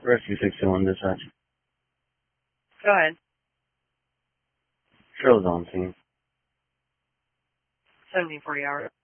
Rescue 61 dispatch. Go ahead. Cheryl's on scene. 1740 hours.